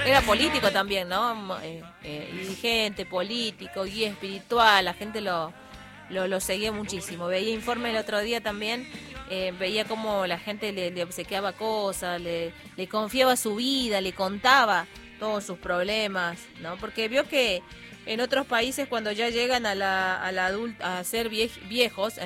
Era político también, ¿no? Dirigente, político, guía espiritual, la gente lo seguía muchísimo. Veía informe el otro día también, veía cómo la gente le obsequiaba cosas, le confiaba su vida, le contaba todos sus problemas, ¿no? Porque vio que en otros países cuando ya llegan a la a ser viejos,